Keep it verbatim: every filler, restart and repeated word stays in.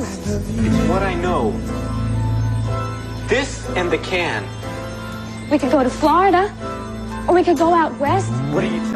It's what I know. This and the can. We could go to Florida, or we could go out west. What are you